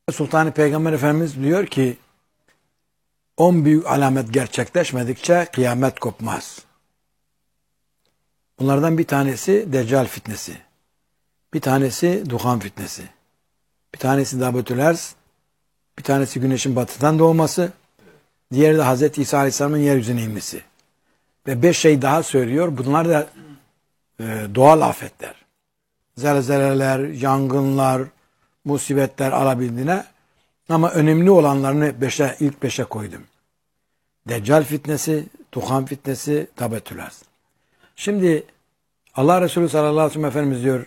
Sultan Peygamber Efendimiz diyor ki 10 büyük alamet gerçekleşmedikçe kıyamet kopmaz. Bunlardan bir tanesi Deccal fitnesi. Bir tanesi Duhan fitnesi. Bir tanesi Dabetül Ers. Bir tanesi güneşin batıdan doğması. Diğeri de Hazreti İsa Aleyhisselam'ın yeryüzüne inmesi. Ve 5 şey daha söylüyor. Bunlar da doğal afetler. Zelzeleler, yangınlar, musibetler alabildiğine. Ama önemli olanlarını ilk 5'e koydum. Deccal fitnesi, Duhan fitnesi, Dabetül Ers. Şimdi Allah Resulü sallallahu aleyhi ve sellem Efendimiz diyor,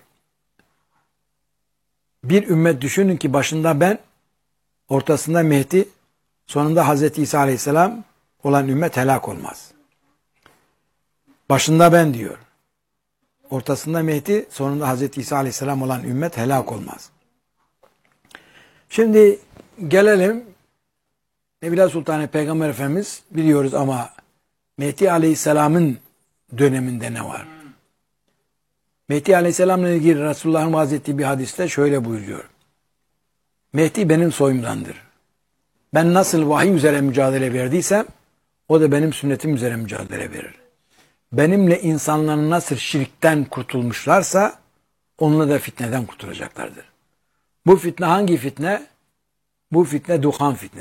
bir ümmet düşünün ki başında ben, ortasında Mehdi, sonunda Hazreti İsa Aleyhisselam olan ümmet helak olmaz. Başında ben diyor. Ortasında Mehdi, sonunda Hazreti İsa Aleyhisselam olan ümmet helak olmaz. Şimdi gelelim Nebila Sultan Peygamber Efendimiz biliyoruz ama Mehdi Aleyhisselam'ın döneminde ne var? Mehdi Aleyhisselam'la ilgili Resulullah'ın vaaz ettiği bir hadiste şöyle buyuruyor. Mehdi benim soyumdandır. Ben nasıl vahiy üzere mücadele verdiysem o da benim sünnetim üzere mücadele verir. Benimle insanların nasıl şirkten kurtulmuşlarsa onunla da fitneden kurtulacaklardır. Bu fitne hangi fitne? Bu fitne Duhan fitnesi.